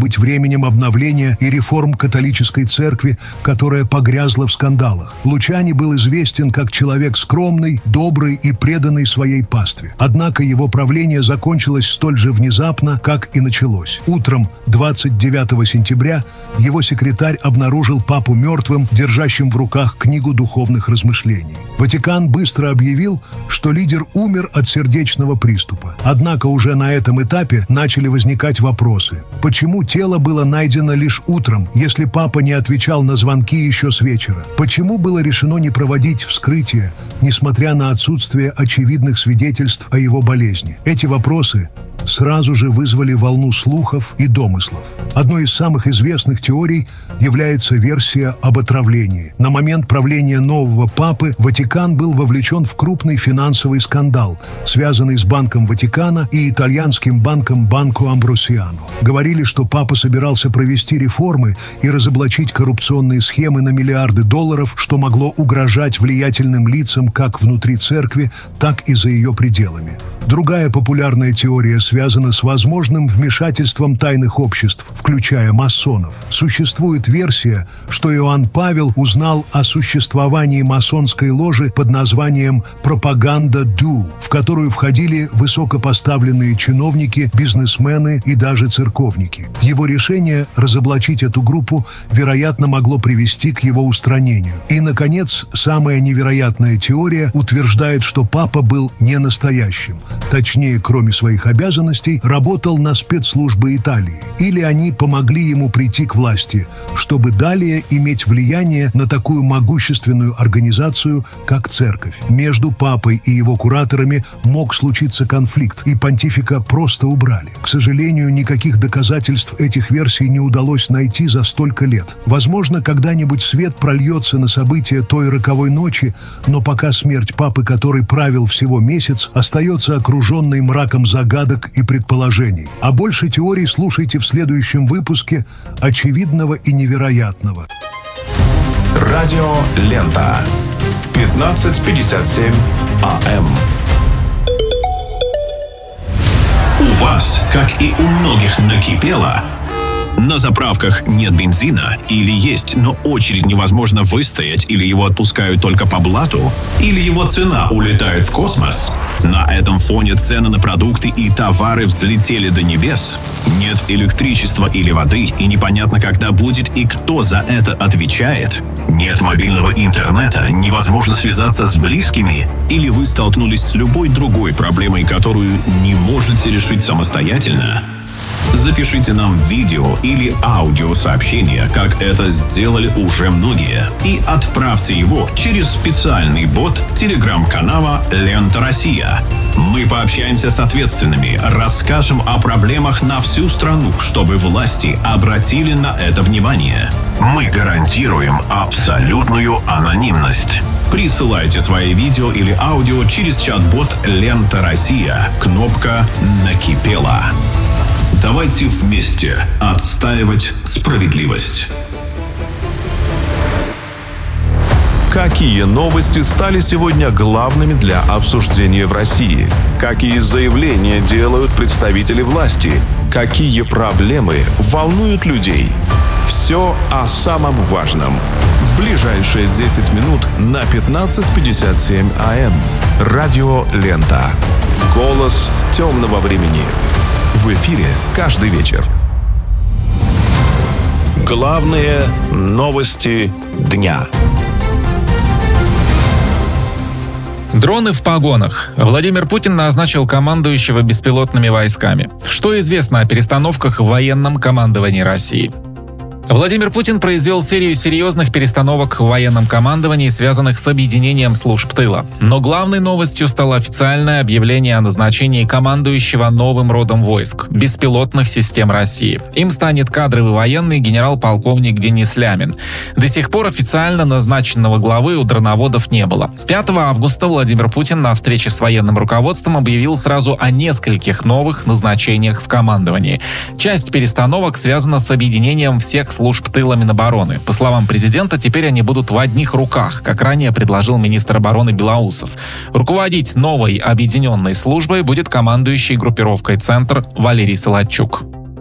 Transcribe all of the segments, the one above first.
быть временем обновления и реформ католической церкви, которая погрязла в скандалах. Лучани был известен как человек скромный, добрый и преданный своей пастве. Однако его правление закончилось столь же внезапно, как и началось. Утром 29 сентября его секретарь обнаружил папу мертвым, держащим в руках книгу духовных размышлений. Ватикан быстро объявил, что лидер умер от сердечного приступа. Однако уже на этом этапе начали возникать вопросы. Почему тело было найдено лишь утром, если папа не отвечал на звонки еще с вечера? Почему было решено не проводить вскрытие, несмотря на отсутствие очевидных свидетельств о его болезни? Эти вопросы сразу же вызвали волну слухов и домыслов. Одной из самых известных теорий является версия об отравлении. На момент правления нового папы Ватикан был вовлечен в крупный финансовый скандал, связанный с Банком Ватикана и итальянским банком Банко Амбросиано. Говорили, что папа собирался провести реформы и разоблачить коррупционные схемы на миллиарды долларов, что могло угрожать влиятельным лицам как внутри церкви, так и за ее пределами. Другая популярная теория связана с возможным вмешательством тайных обществ, включая масонов. Существует версия, что Иоанн Павел узнал о существовании масонской ложи под названием «Пропаганда Ду», в которую входили высокопоставленные чиновники, бизнесмены и даже церковники. Его решение разоблачить эту группу, вероятно, могло привести к его устранению. И, наконец, самая невероятная теория утверждает, что папа был не настоящим. Точнее, кроме своих обязанностей, работал на спецслужбы Италии. Или они помогли ему прийти к власти, чтобы далее иметь влияние на такую могущественную организацию, как церковь. Между папой и его кураторами мог случиться конфликт, и понтифика просто убрали. К сожалению, никаких доказательств этих версий не удалось найти за столько лет. Возможно, когда-нибудь свет прольется на события той роковой ночи, но пока смерть папы, который правил всего месяц, остается окруженной мраком загадок и предположений. А больше теорий слушайте в следующем выпуске «Очевидного и невероятного». Радио Лента. 15:57 АМ. У вас, как и у многих, накипело? На заправках нет бензина, или есть, но очередь невозможно выстоять, или его отпускают только по блату, или его цена улетает в космос. На этом фоне цены на продукты и товары взлетели до небес. Нет электричества или воды, и непонятно, когда будет и кто за это отвечает. Нет мобильного интернета, невозможно связаться с близкими, или вы столкнулись с любой другой проблемой, которую не можете решить самостоятельно. Запишите нам видео или аудиосообщение, как это сделали уже многие, и отправьте его через специальный бот телеграм-канала «Лента Россия». Мы пообщаемся с ответственными, расскажем о проблемах на всю страну, чтобы власти обратили на это внимание. Мы гарантируем абсолютную анонимность. Присылайте свои видео или аудио через чат-бот «Лента Россия». Кнопка «Накипело». Давайте вместе отстаивать справедливость. Какие новости стали сегодня главными для обсуждения в России? Какие заявления делают представители власти? Какие проблемы волнуют людей? Все о самом важном. В ближайшие 10 минут на 15:57 АМ. Радио Лента. Голос темного времени. В эфире каждый вечер. Главные новости дня. Дроны в погонах. Владимир Путин назначил командующего беспилотными войсками. Что известно о перестановках в военном командовании России? Владимир Путин произвел серию серьезных перестановок в военном командовании, связанных с объединением служб тыла. Но главной новостью стало официальное объявление о назначении командующего новым родом войск – беспилотных систем России. Им станет кадровый военный генерал-полковник Денис Лямин. До сих пор официально назначенного главы у дроноводов не было. 5 августа Владимир Путин на встрече с военным руководством объявил сразу о нескольких новых назначениях в командовании. Часть перестановок связана с объединением всех служб тыла Минобороны. По словам президента, теперь они будут в одних руках, как ранее предложил министр обороны Белоусов. Руководить новой объединенной службой будет командующий группировкой «Центр» Валерий Солодчук.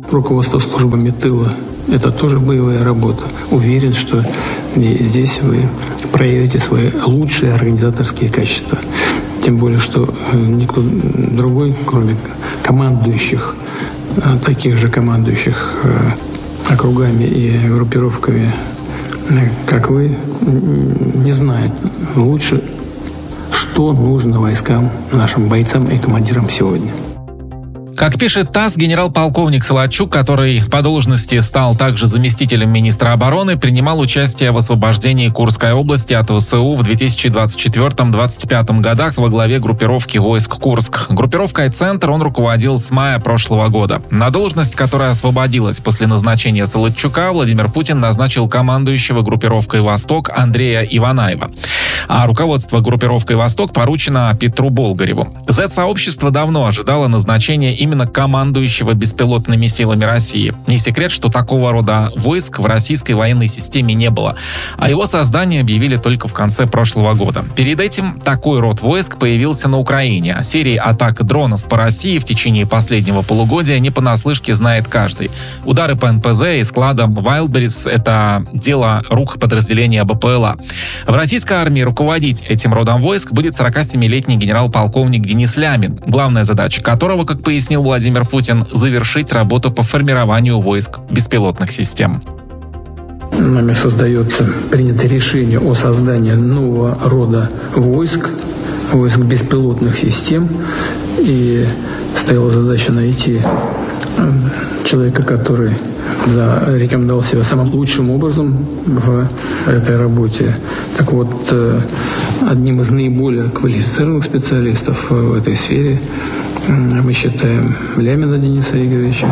руководство службами тыла. Это тоже боевая работа. Уверен, что и здесь вы проявите свои лучшие организаторские качества. Тем более, что никто другой, кроме командующих, таких же командующих округами и группировками, как вы, не знает лучше, что нужно войскам, нашим бойцам и командирам сегодня. Как пишет ТАСС, генерал-полковник Солодчук, который по должности стал также заместителем министра обороны, принимал участие в освобождении Курской области от ВСУ в 2024-2025 годах во главе группировки войск «Курск». Группировкой «Центр» он руководил с мая прошлого года. На должность, которая освободилась после назначения Солодчука, Владимир Путин назначил командующего группировкой «Восток» Андрея Иванаева. А руководство группировкой «Восток» поручено Петру Болгареву. Z-сообщество давно ожидало назначения именно командующего беспилотными силами России. Не секрет, что такого рода войск в российской военной системе не было, а его создание объявили только в конце прошлого года. Перед этим такой род войск появился на Украине. О серии атак дронов по России в течение последнего полугодия не понаслышке знает каждый. Удары по НПЗ и складам Wildberries — это дело рук подразделения БПЛА. В российской армии руководить этим родом войск будет 47-летний генерал-полковник Денис Лямин, главная задача которого, как пояснил Владимир Путин, завершить работу по формированию войск беспилотных систем. Нами принято решение о создании нового рода войск беспилотных систем, и стояла задача найти человека, который зарекомендовал себя самым лучшим образом в этой работе. Так вот, одним из наиболее квалифицированных специалистов в этой сфере мы считаем Лямина Дениса Игоревича.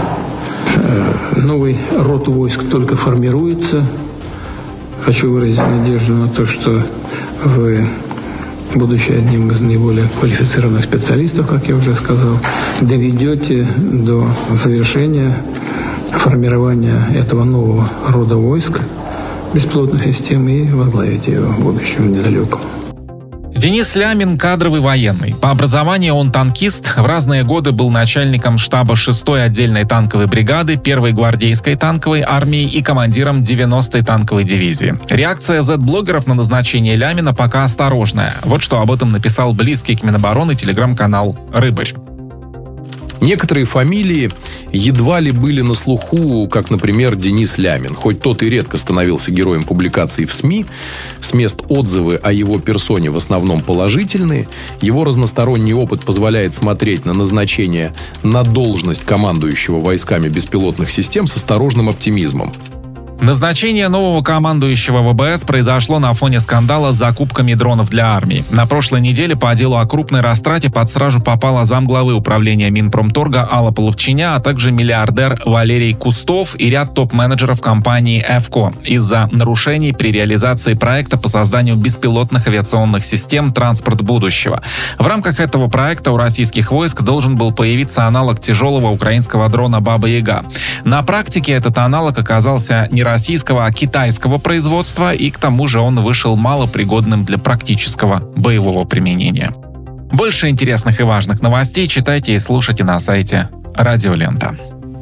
Новый род войск только формируется. Хочу выразить надежду на то, что вы, будучи одним из наиболее квалифицированных специалистов, как я уже сказал, доведете до завершения формирования этого нового рода войск беспилотных систем и возглавите его в будущем недалеком. Денис Лямин – кадровый военный. По образованию он танкист. В разные годы был начальником штаба 6-й отдельной танковой бригады 1-й гвардейской танковой армии и командиром 90-й танковой дивизии. Реакция Z-блогеров на назначение Лямина пока осторожная. Вот что об этом написал близкий к Минобороны телеграм-канал «Рыбарь». Некоторые фамилии едва ли были на слуху, как, например, Денис Лямин. Хоть тот и редко становился героем публикаций в СМИ, с мест отзывы о его персоне в основном положительные, его разносторонний опыт позволяет смотреть на назначение на должность командующего войсками беспилотных систем с осторожным оптимизмом. Назначение нового командующего ВБС произошло на фоне скандала с закупками дронов для армии. На прошлой неделе по делу о крупной растрате под стражу попала замглавы управления Минпромторга Алла Половчиня, а также миллиардер Валерий Кустов и ряд топ-менеджеров компании «Эвко» из-за нарушений при реализации проекта по созданию беспилотных авиационных систем «Транспорт будущего». В рамках этого проекта у российских войск должен был появиться аналог тяжелого украинского дрона «Баба-Яга». На практике этот аналог оказался не российского, а китайского производства, и к тому же он вышел малопригодным для практического боевого применения. Больше интересных и важных новостей читайте и слушайте на сайте Радио Лента.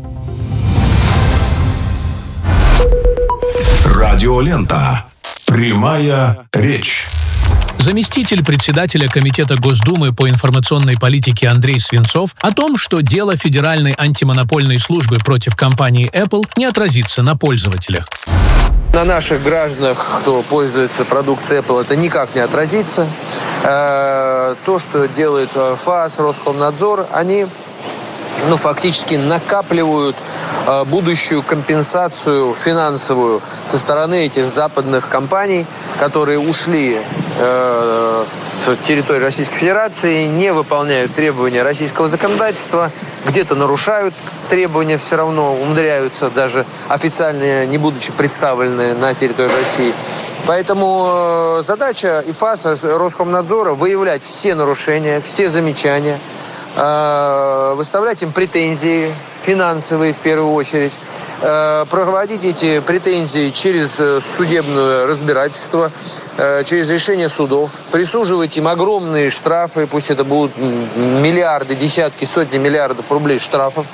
Радио Лента. Прямая речь. Заместитель председателя Комитета Госдумы по информационной политике Андрей Свинцов о том, что дело Федеральной антимонопольной службы против компании Apple не отразится на пользователях. На наших гражданах, кто пользуется продукцией Apple, это никак не отразится. То, что делает ФАС, Роскомнадзор, они фактически накапливают будущую компенсацию финансовую со стороны этих западных компаний, которые ушли с территории Российской Федерации, не выполняют требования российского законодательства, где-то нарушают требования, все равно умудряются, даже официально не будучи представлены на территории России. Поэтому задача и ФАСа, Роскомнадзора выявлять все нарушения, все замечания, выставлять им претензии, финансовые в первую очередь, проводить эти претензии через судебное разбирательство, через решение судов, присуживать им огромные штрафы, пусть это будут миллиарды, десятки, сотни миллиардов рублей штрафов,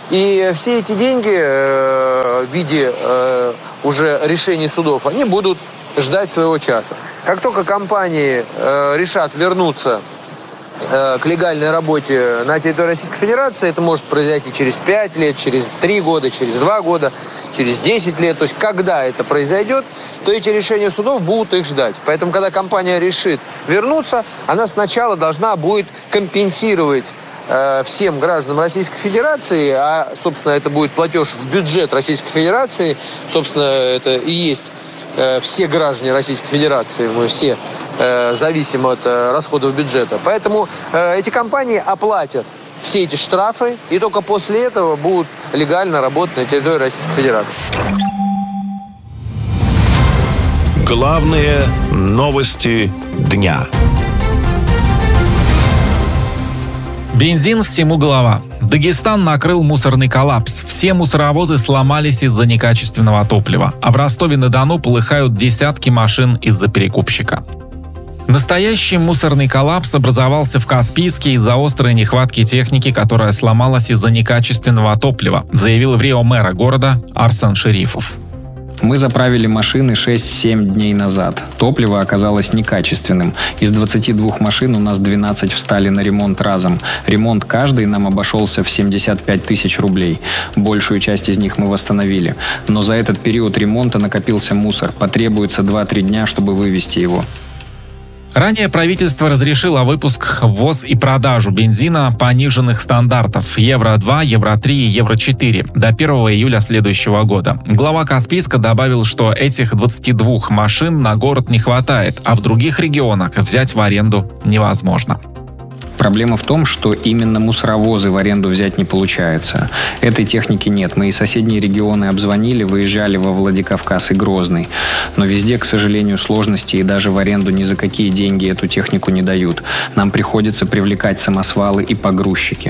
И все эти деньги в виде уже решений судов, они будут ждать своего часа. Как только компании решат вернуться к легальной работе на территории Российской Федерации, это может произойти через 5 лет, через 3 года, через 2 года, через 10 лет. То есть, когда это произойдет, то эти решения судов будут их ждать. Поэтому, когда компания решит вернуться, она сначала должна будет компенсировать всем гражданам Российской Федерации, а, собственно, это будет платеж в бюджет Российской Федерации, собственно, это и есть все граждане Российской Федерации, мы все зависим от расходов бюджета. Поэтому эти компании оплатят все эти штрафы, и только после этого будут легально работать на территории Российской Федерации. Главные новости дня. Бензин всему голова. Дагестан накрыл мусорный коллапс. Все мусоровозы сломались из-за некачественного топлива. А в Ростове-на-Дону полыхают десятки машин из-за перекупщика. Настоящий мусорный коллапс образовался в Каспийске из-за острой нехватки техники, которая сломалась из-за некачественного топлива, заявил в Рио мэра города Арсен Шерифов. Мы заправили машины 6-7 дней назад. Топливо оказалось некачественным. Из 22 машин у нас 12 встали на ремонт разом. Ремонт каждый нам обошелся в 75 тысяч рублей. Большую часть из них мы восстановили. Но за этот период ремонта накопился мусор. Потребуется 2-3 дня, чтобы вывести его. Ранее правительство разрешило выпуск, ввоз и продажу бензина пониженных стандартов Евро-2, Евро-3 и Евро-4 до 1 июля следующего года. Глава Каспийска добавил, что этих 22 машин на город не хватает, а в других регионах взять в аренду невозможно. Проблема в том, что именно мусоровозы в аренду взять не получается. Этой техники нет. Мы и соседние регионы обзвонили, выезжали во Владикавказ и Грозный. Но везде, к сожалению, сложности, и даже в аренду ни за какие деньги эту технику не дают. Нам приходится привлекать самосвалы и погрузчики.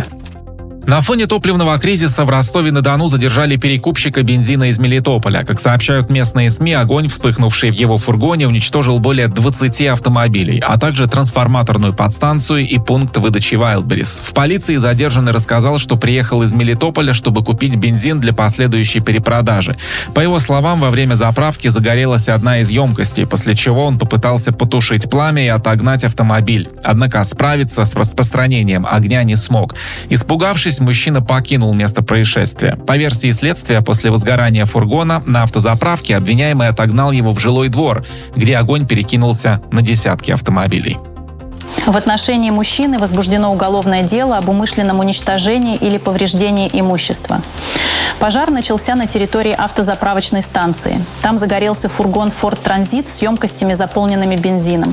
На фоне топливного кризиса в Ростове-на-Дону задержали перекупщика бензина из Мелитополя. Как сообщают местные СМИ, огонь, вспыхнувший в его фургоне, уничтожил более 20 автомобилей, а также трансформаторную подстанцию и пункт выдачи Wildberries. В полиции задержанный рассказал, что приехал из Мелитополя, чтобы купить бензин для последующей перепродажи. По его словам, во время заправки загорелась одна из емкостей, после чего он попытался потушить пламя и отогнать автомобиль. Однако справиться с распространением огня не смог. Испугавшись, мужчина покинул место происшествия. По версии следствия, после возгорания фургона на автозаправке обвиняемый отогнал его в жилой двор, где огонь перекинулся на десятки автомобилей. В отношении мужчины возбуждено уголовное дело об умышленном уничтожении или повреждении имущества. Пожар начался на территории автозаправочной станции. Там загорелся фургон Ford Transit с емкостями, заполненными бензином.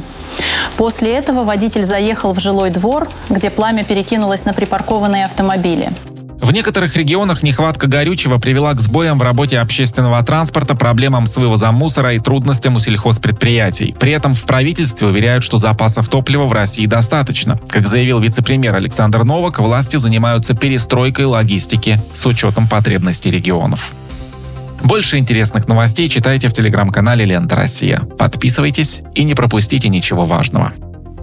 После этого водитель заехал в жилой двор, где пламя перекинулось на припаркованные автомобили. В некоторых регионах нехватка горючего привела к сбоям в работе общественного транспорта, проблемам с вывозом мусора и трудностям у сельхозпредприятий. При этом в правительстве уверяют, что запасов топлива в России достаточно. Как заявил вице-премьер Александр Новак, власти занимаются перестройкой логистики с учетом потребностей регионов. Больше интересных новостей читайте в телеграм-канале «Лента Россия». Подписывайтесь и не пропустите ничего важного.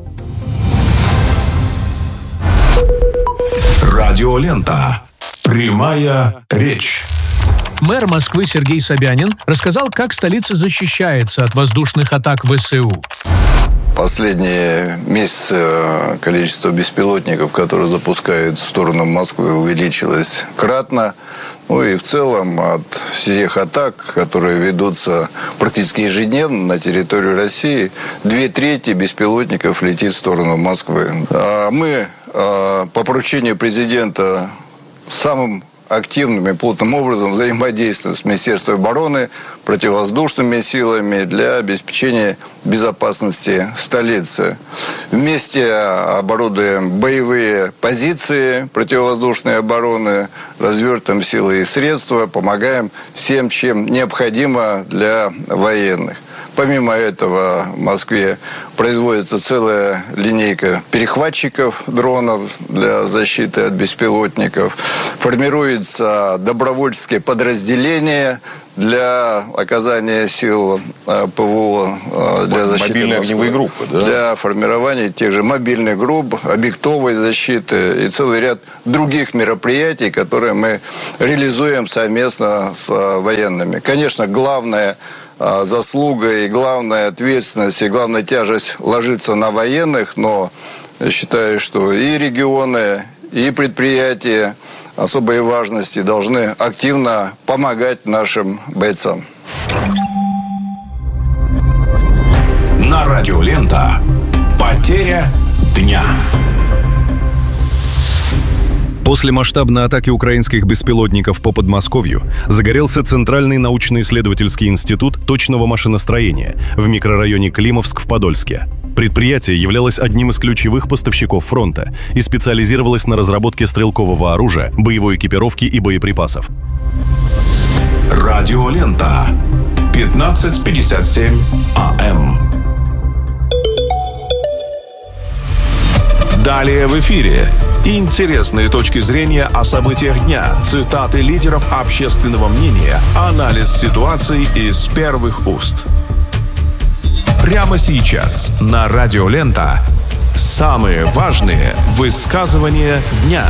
Радиолента. Прямая речь. Мэр Москвы Сергей Собянин рассказал, как столица защищается от воздушных атак ВСУ. Последние месяцы количество беспилотников, которые запускают в сторону Москвы, увеличилось кратно. Ну и в целом от всех атак, которые ведутся практически ежедневно на территорию России, 2/3 беспилотников летит в сторону Москвы. А мы по поручению президента самым активным и плотным образом взаимодействуем с Министерством обороны, противовоздушными силами для обеспечения безопасности столицы. Вместе оборудуем боевые позиции противовоздушной обороны, развертываем силы и средства, помогаем всем, чем необходимо для военных. помимо этого в Москве производится целая линейка перехватчиков дронов для защиты от беспилотников. Формируются добровольческие подразделения для оказания сил ПВО, для защиты мобильные огневые группы, да? Для формирования тех же мобильных групп, объектовой защиты и целый ряд других мероприятий, которые мы реализуем совместно с военными. Конечно, главная заслуга и главная ответственность, и главная тяжесть ложится на военных, но я считаю, что и регионы, и предприятия особой важности должны активно помогать нашим бойцам. На радио «Лента» потеря дня. После масштабной атаки украинских беспилотников по Подмосковью загорелся Центральный научно-исследовательский институт точного машиностроения в микрорайоне Климовск в Подольске. Предприятие являлось одним из ключевых поставщиков фронта и специализировалось на разработке стрелкового оружия, боевой экипировки и боеприпасов. Радио «Лента». 15:57 АМ. Далее в эфире. Интересные точки зрения о событиях дня, цитаты лидеров общественного мнения, анализ ситуации из первых уст. Прямо сейчас на радио «Лента» самые важные высказывания дня.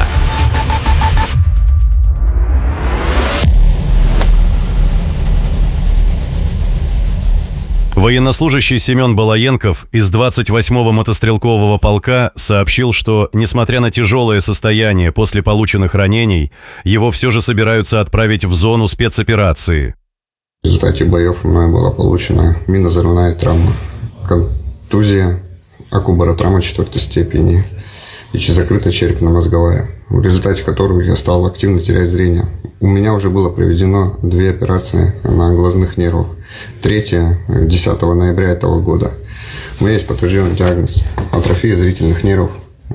Военнослужащий Семен Балаенков из 28-го мотострелкового полка сообщил, что, несмотря на тяжелое состояние после полученных ранений, его все же собираются отправить в зону спецоперации. В результате боев мной была получена минно-взрывная травма, контузия, акубаротравма 4 степени и закрытая черепно-мозговая, в результате которых я стал активно терять зрение. У меня уже было проведено 2 операции на глазных нервах. 3-я 10 ноября этого года. У меня есть подтвержденный диагноз атрофия зрительных нервов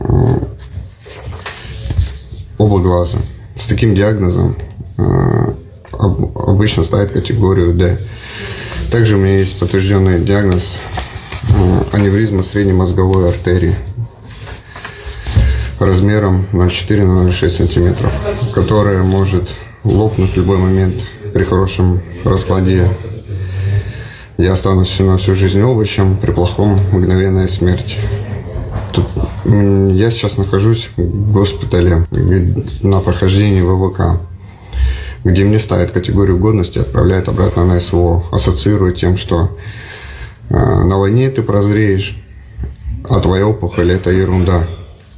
оба глаза. С таким диагнозом обычно ставят категорию D. Также у меня есть подтвержденный диагноз аневризма среднемозговой артерии размером 0,4 на 0,6 сантиметров, которая может лопнуть в любой момент при хорошем раскладе. Я останусь на всю жизнь овощем, при плохом мгновенная смерть. Я сейчас нахожусь в госпитале на прохождении ВВК, где мне ставят категорию годности и отправляют обратно на СВО, ассоциируя тем, что на войне ты прозреешь, а твоя опухоль – это ерунда.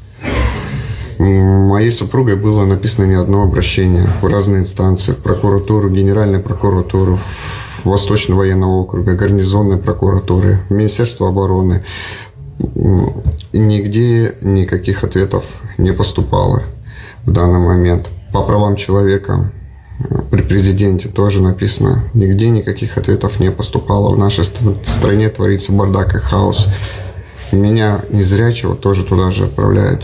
Моей супругой было написано не одно обращение в разные инстанции, в прокуратуру, Генеральную прокуратуру, Восточного военного округа, гарнизонной прокуратуры, Министерство обороны. Нигде никаких ответов не поступало в данный момент. По правам человека при президенте тоже написано, нигде никаких ответов не поступало. В нашей стране творится бардак и хаос. Меня, незрячего, тоже туда же отправляют.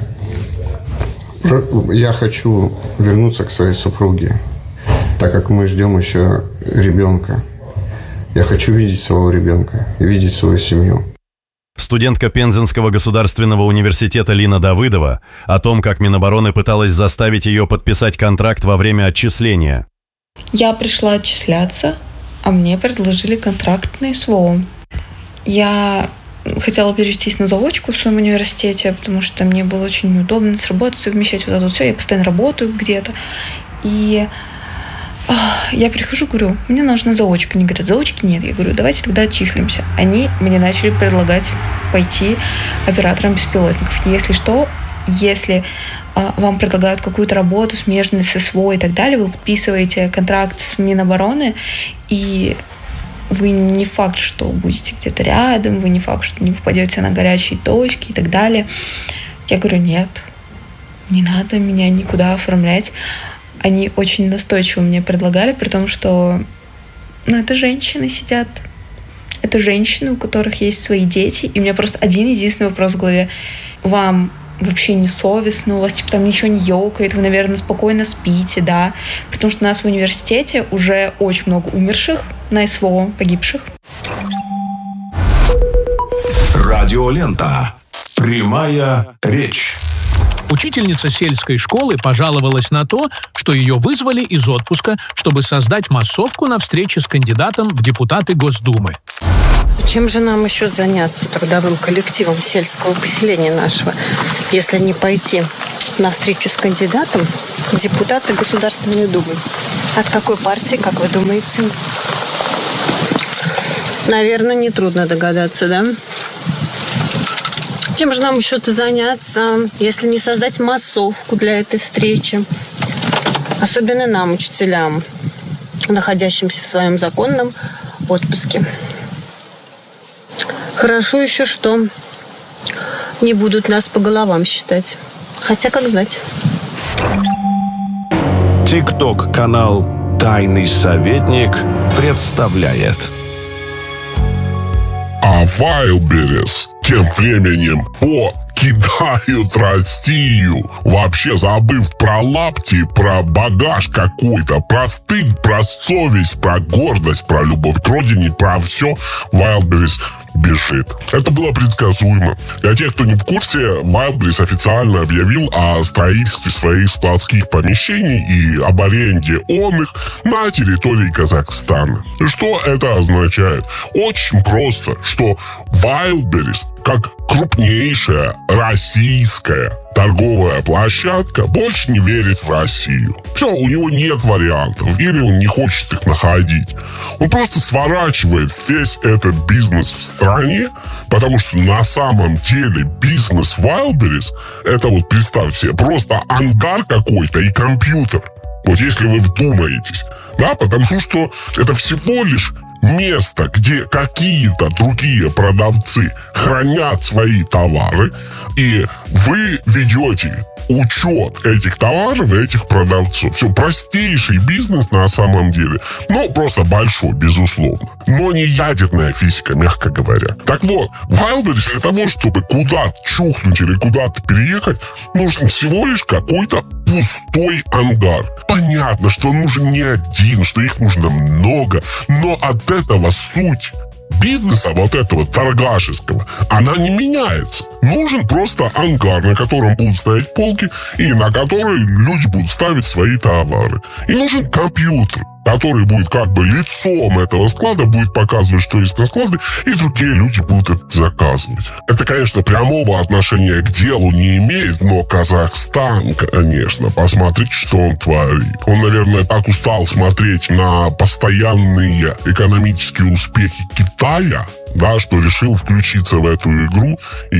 Я хочу вернуться к своей супруге, так как мы ждем еще ребенка. Я хочу видеть своего ребенка и видеть свою семью. Студентка Пензенского государственного университета Лина Давыдова о том, как Минобороны пыталась заставить ее подписать контракт во время отчисления. Я пришла отчисляться, а мне предложили контракт на СВО. Я хотела перевестись на заочку в своем университете, потому что мне было очень неудобно с работой совмещать вот это вот все. Я постоянно работаю где-то. И я прихожу, говорю, мне нужна заочка. Они говорят, заочки нет. Я говорю, давайте тогда отчислимся. Они мне начали предлагать пойти оператором беспилотников. Если что, если вам предлагают какую-то работу смежную с СВО и так далее, вы подписываете контракт с Минобороны, и вы не факт, что будете где-то рядом, вы не факт, что не попадете на горячие точки и так далее. Я говорю, нет, не надо меня никуда оформлять. Они очень настойчиво мне предлагали, при том, что это женщины сидят. Это женщины, у которых есть свои дети. И у меня просто один-единственный вопрос в голове. Вам вообще не совестно, у вас типа там ничего не ёкает, вы, наверное, спокойно спите, да? Потому что у нас в университете уже очень много умерших на СВО, погибших. Радиолента. Прямая речь. Учительница сельской школы пожаловалась на то, что ее вызвали из отпуска, чтобы создать массовку на встрече с кандидатом в депутаты Госдумы. Чем же нам еще заняться трудовым коллективом сельского поселения нашего, если не пойти на встречу с кандидатом в депутаты Государственной Думы? От какой партии, как вы думаете? Наверное, нетрудно догадаться, да? Чем же нам еще-то заняться, если не создать массовку для этой встречи? Особенно нам, учителям, находящимся в своем законном отпуске. Хорошо еще, что не будут нас по головам считать. Хотя, как знать. ТикТок-канал «Тайный советник» представляет. А Wildberries тем временем покидают Россию, вообще забыв про лапти, про багаж какой-то, про стыд, про совесть, про гордость, про любовь к родине, про все. Wildberries бежит. Это было предсказуемо. Для тех, кто не в курсе, Wildberries официально объявил о строительстве своих складских помещений и об аренде их на территории Казахстана. Что это означает? Очень просто, что Wildberries, как крупнейшая российская торговая площадка, больше не верит в Россию. Все, у него нет вариантов, или он не хочет их находить. Он просто сворачивает весь этот бизнес в стране, потому что на самом деле бизнес Wildberries — это вот, представьте себе, просто ангар какой-то и компьютер. Вот если вы вдумаетесь, да, потому что это всего лишь место, где какие-то другие продавцы хранят свои товары, и вы ведете учет этих товаров и этих продавцов. Все, простейший бизнес на самом деле. Ну, просто большой, безусловно. Но не ядерная физика, мягко говоря. Так вот, Wildberries для того, чтобы куда-то чухнуть или куда-то переехать, нужен всего лишь какой-то пустой ангар. Понятно, что он нужен не один, что их нужно много, но от этого суть бизнеса вот этого торгашеского, она не меняется. Нужен просто ангар, на котором будут стоять полки и на который люди будут ставить свои товары. И нужен компьютер, который будет как бы лицом этого склада, будет показывать, что есть на складе, и другие люди будут это заказывать. Это, конечно, прямого отношения к делу не имеет, но Казахстан, конечно, посмотрите, что он творит. Он, наверное, так устал смотреть на постоянные экономические успехи Китая, да, что решил включиться в эту игру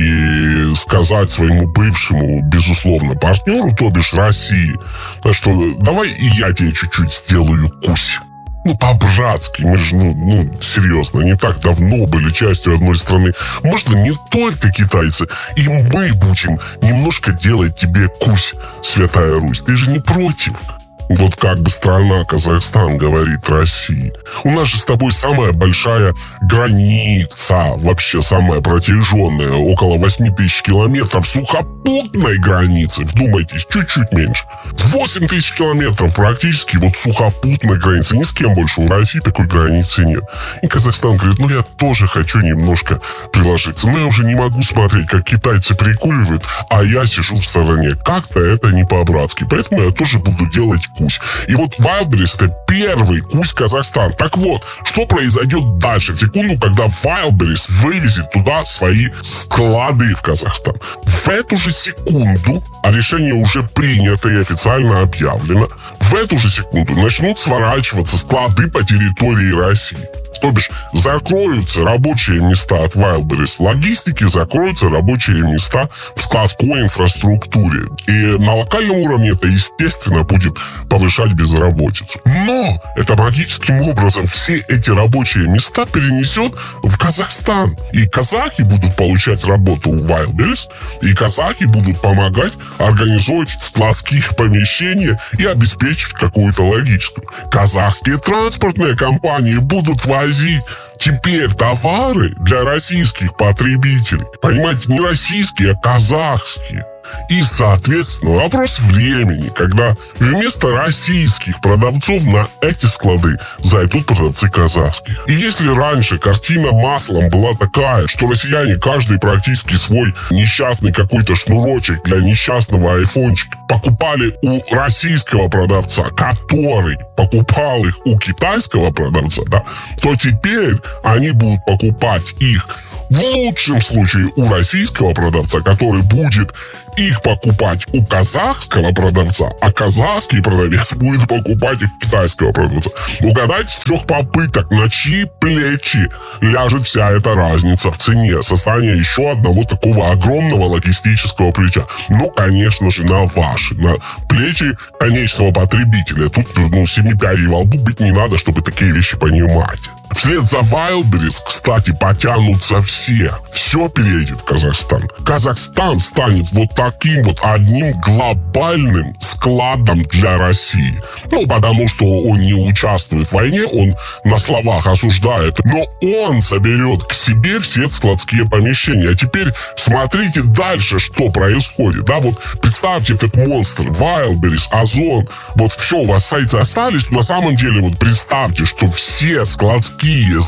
и сказать своему бывшему, безусловно, партнеру, то бишь России, что давай и я тебе чуть-чуть сделаю кусь. Ну, по-братски, мы же, серьезно, не так давно были частью одной страны. Можно не только китайцы, и мы будем немножко делать тебе кусь, Святая Русь. Ты же не против? Вот как бы страна Казахстан говорит России. У нас же с тобой самая большая граница, вообще самая протяженная, около 8 тысяч километров сухопутной границы. Вдумайтесь, чуть-чуть меньше. 8 тысяч километров практически вот сухопутной границы. Ни с кем больше в России такой границы нет. И Казахстан говорит, я тоже хочу немножко приложиться. Но я уже не могу смотреть, как китайцы прикуривают, а я сижу в стороне. Как-то это не по-братски. Поэтому я тоже буду делать кусь. И вот Wildberries — это первый кусь Казахстан. Так вот, что произойдет дальше? В секунду, когда Wildberries вывезет туда свои склады в Казахстан. В эту же секунду, а решение уже принято и официально объявлено, в эту же секунду начнут сворачиваться склады по территории России. То бишь, закроются рабочие места от Wildberries в логистике, закроются рабочие места в складской инфраструктуре. И на локальном уровне это, естественно, будет повышать безработицу. Но это магическим образом все эти рабочие места перенесет в Казахстан. И казахи будут получать работу у Wildberries, и казахи будут помогать организовать складские помещения и обеспечить какую-то логистику. Казахские транспортные компании будут возить теперь товары для российских потребителей. Понимаете, не российские, а казахские. И, соответственно, вопрос времени, когда вместо российских продавцов на эти склады зайдут продавцы казахских. И если раньше картина маслом была такая, что россияне каждый практически свой несчастный какой-то шнурочек для несчастного айфончика покупали у российского продавца, который покупал их у китайского продавца, да, то теперь они будут покупать их в лучшем случае у российского продавца, который будет их покупать у казахского продавца, а казахский продавец будет покупать их у китайского продавца. Угадайте с 3 попыток, на чьи плечи ляжет вся эта разница в цене, состояние еще одного такого огромного логистического плеча. Ну, конечно же, на ваши, на плечи конечного потребителя. Тут, 7 пядей во лбу быть не надо, чтобы такие вещи понимать. Вслед за Wildberries, кстати, потянутся все. Все переедет в Казахстан. Казахстан станет вот таким вот одним глобальным складом для России. Ну, потому что он не участвует в войне, он на словах осуждает, но он соберет к себе все складские помещения. А теперь смотрите дальше, что происходит. Да, вот представьте этот монстр, Wildberries, Озон, вот все, у вас сайты остались, на самом деле вот представьте, что все складские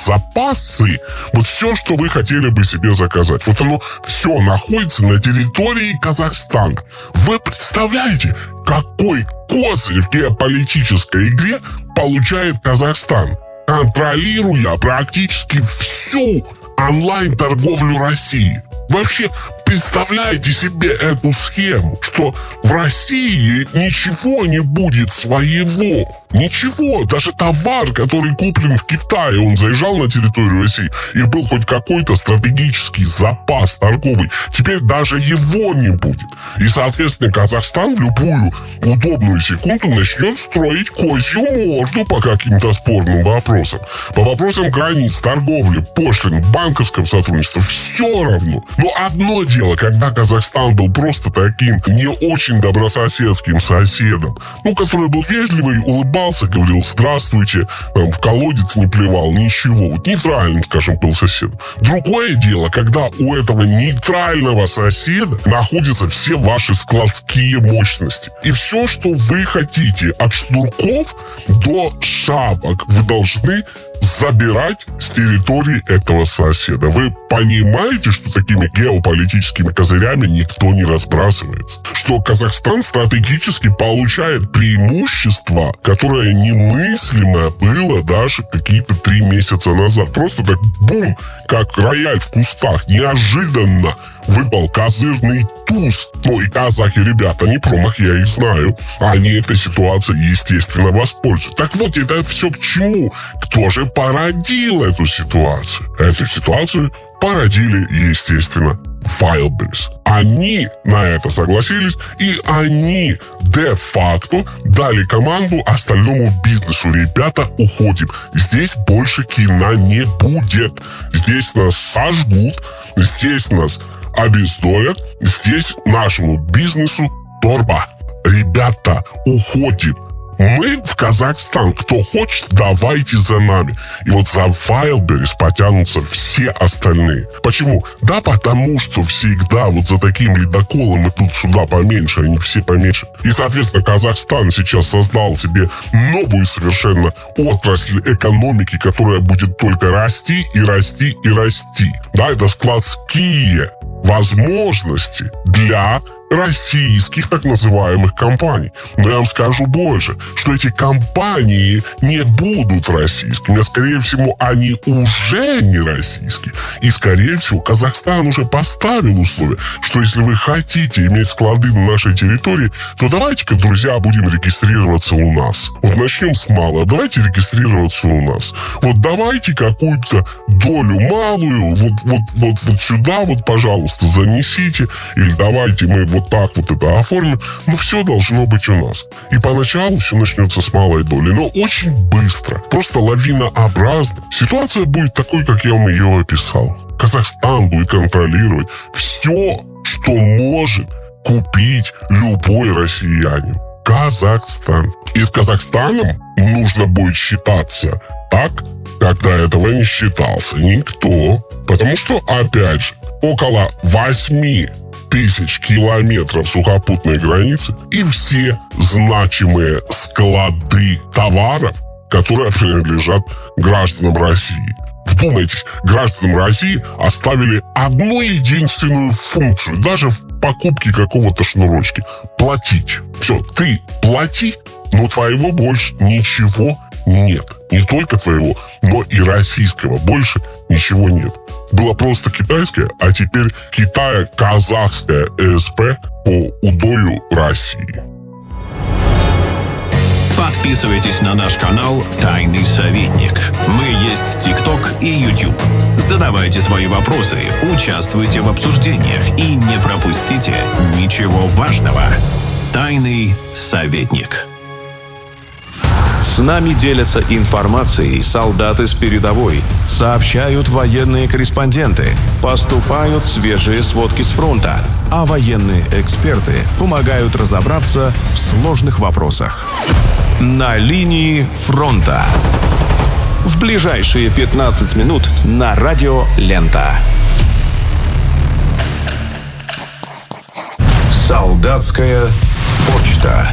запасы, вот все, что вы хотели бы себе заказать, вот оно все находится на территории Казахстана. Вы представляете, какой козырь в геополитической игре получает Казахстан, контролируя практически всю онлайн-торговлю России? Вообще, представляете себе эту схему, что в России ничего не будет своего. Ничего, даже товар, который куплен в Китае, он заезжал на территорию России, и был хоть какой-то стратегический запас торговый. Теперь даже его не будет. И, соответственно, Казахстан в любую удобную секунду начнет строить козью морду по каким-то спорным вопросам. По вопросам границ, торговли, пошлин, банковского сотрудничества, все равно. Но одно дело, когда Казахстан был просто таким не очень добрососедским соседом, который был вежливый, улыбался, говорил «здравствуйте», в колодец не плевал, ничего. Вот нейтральным, скажем, был соседом. Другое дело, когда у этого нейтрального соседа находятся все ваши складские мощности. И все, что вы хотите, от шнурков до шапок, вы должны забирать с территории этого соседа. Вы понимаете, что такими геополитическими козырями никто не разбрасывается? Что Казахстан стратегически получает преимущество, которое немыслимо было даже какие-то 3 месяца назад. Просто так бум, как рояль в кустах, неожиданно выпал козырный туз. И казахи, ребята, не промах, я их знаю. Они этой ситуацией, естественно, воспользуются. Так вот, это все к чему? Кто же породил эту ситуацию? Эту ситуацию породили, естественно, Wildberries. Они на это согласились, и они де-факто дали команду остальному бизнесу. Ребята, уходим. Здесь больше кино не будет. Здесь нас сожгут, здесь нас обездолят, здесь нашему бизнесу торба. Ребята, уходим. Мы в Казахстан. Кто хочет, давайте за нами. И вот за Wildberries потянутся все остальные. Почему? Да потому что всегда вот за таким ледоколом идут сюда поменьше, они все поменьше. И, соответственно, Казахстан сейчас создал себе новую совершенно отрасль экономики, которая будет только расти и расти и расти. Да, это складские возможности для российских так называемых компаний. Но я вам скажу больше, что эти компании не будут российскими, а скорее всего они уже не российские. И скорее всего Казахстан уже поставил условие, что если вы хотите иметь склады на нашей территории, то давайте-ка, друзья, будем регистрироваться у нас. Вот начнем с малого. Давайте регистрироваться у нас. Вот давайте какую-то долю малую вот сюда вот, пожалуйста, занесите. Или давайте мы вот так вот это оформим. Но все должно быть у нас. И поначалу все начнется с малой доли. Но очень быстро, просто лавинообразно, ситуация будет такой, как я вам ее описал. Казахстан будет контролировать все, что может купить любой россиянин. Казахстан. И с Казахстаном нужно будет считаться так, как до этого не считался никто. Потому что, опять же, около 8 тысяч километров сухопутной границы и все значимые склады товаров, которые принадлежат гражданам России. Вдумайтесь, гражданам России оставили одну единственную функцию, даже в покупке какого-то шнурочки – платить. Все, ты плати, но твоего больше ничего нет. Не только твоего, но и российского больше ничего нет. Было просто китайское, а теперь Китая-казахское ЭСП по удою России. Подписывайтесь на наш канал «Тайный советник». Мы есть в ТикТок и YouTube. Задавайте свои вопросы, участвуйте в обсуждениях и не пропустите ничего важного. «Тайный советник». С нами делятся информацией солдаты с передовой, сообщают военные корреспонденты, поступают свежие сводки с фронта, а военные эксперты помогают разобраться в сложных вопросах. На линии фронта. В ближайшие 15 минут на радио «Лента». Солдатская почта.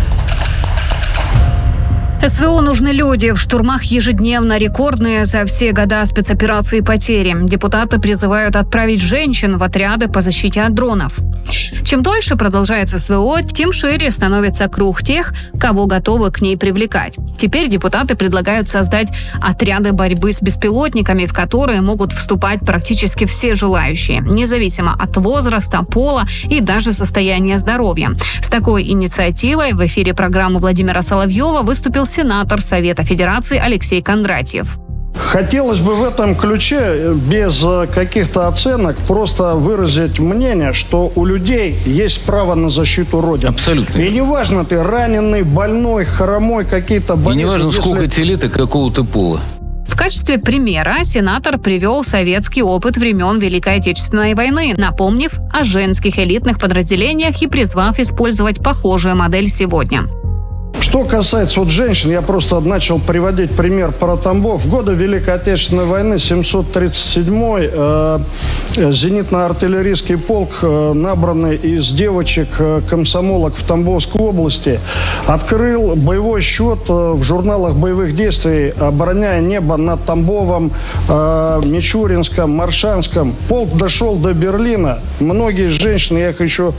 СВО нужны люди. В штурмах ежедневно рекордные за все года спецоперации потери. Депутаты призывают отправить женщин в отряды по защите от дронов. Чем дольше продолжается СВО, тем шире становится круг тех, кого готовы к ней привлекать. Теперь депутаты предлагают создать отряды борьбы с беспилотниками, в которые могут вступать практически все желающие, независимо от возраста, пола и даже состояния здоровья. С такой инициативой в эфире программы Владимира Соловьева выступил сенатор Совета Федерации Алексей Кондратьев. Хотелось бы в этом ключе, без каких-то оценок, просто выразить мнение, что у людей есть право на защиту Родины. Абсолютно. И неважно, ты раненый, больной, хромой, какие-то болезни. И неважно, сколько тебе лет и какого ты пола. В качестве примера сенатор привел советский опыт времен Великой Отечественной войны, напомнив о женских элитных подразделениях и призвав использовать похожую модель сегодня. Что касается женщин, я просто начал приводить пример про Тамбов. В годы Великой Отечественной войны 737-й зенитно-артиллерийский полк, набранный из девочек-комсомолок в Тамбовской области, открыл боевой счет в журналах боевых действий, обороняя небо над Тамбовом, Мичуринском, Моршанском. Полк дошел до Берлина. Многие женщины, я их еще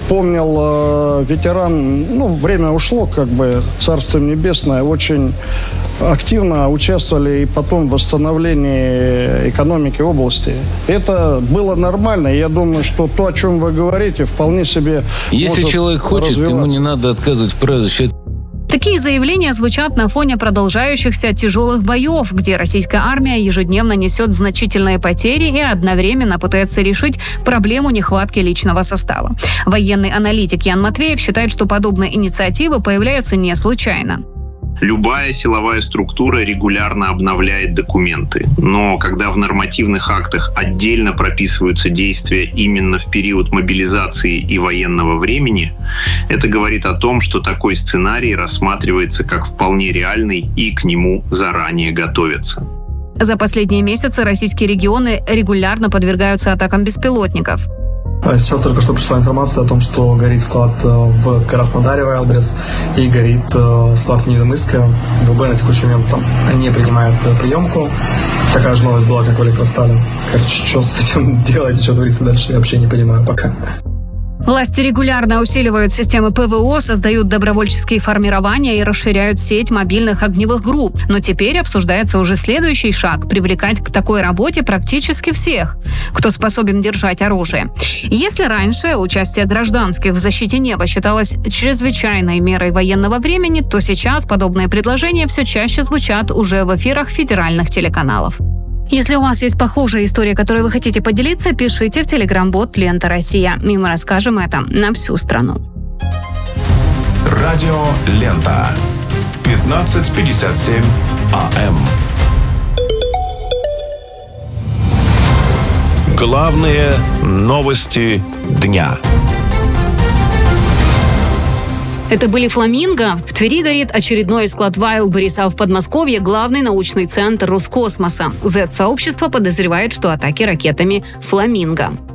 помнил, ветеран, время ушло, Царство Небесное, очень активно участвовали и потом в восстановлении экономики области. Это было нормально. Я думаю, что то, о чем вы говорите, вполне себе Если человек хочет, ему не надо отказывать в праве защиты. Такие заявления звучат на фоне продолжающихся тяжелых боев, где российская армия ежедневно несет значительные потери и одновременно пытается решить проблему нехватки личного состава. Военный аналитик Ян Матвеев считает, что подобные инициативы появляются не случайно. Любая силовая структура регулярно обновляет документы, но когда в нормативных актах отдельно прописываются действия именно в период мобилизации и военного времени, это говорит о том, что такой сценарий рассматривается как вполне реальный и к нему заранее готовятся. За последние месяцы российские регионы регулярно подвергаются атакам беспилотников. Сейчас только что пришла информация о том, что горит склад в Краснодаре, Вайлдберрис, и горит склад в Невиномысске. ВБ на текущий момент там не принимает приемку. Такая же новость была, как в Электростале. Что с этим делать и что творится дальше, я вообще не понимаю пока. Власти регулярно усиливают системы ПВО, создают добровольческие формирования и расширяют сеть мобильных огневых групп. Но теперь обсуждается уже следующий шаг – привлекать к такой работе практически всех, кто способен держать оружие. Если раньше участие гражданских в защите неба считалось чрезвычайной мерой военного времени, то сейчас подобные предложения все чаще звучат уже в эфирах федеральных телеканалов. Если у вас есть похожая история, которой вы хотите поделиться, пишите в телеграм-бот «Лента Россия». И мы расскажем это на всю страну. Радио «Лента». 15:57 АМ. Главные новости дня. Это были «Фламинго». В Твери горит очередной склад Вайлдберрис, а в Подмосковье главный научный центр Роскосмоса. Z-сообщество подозревает, что атаки ракетами «Фламинго».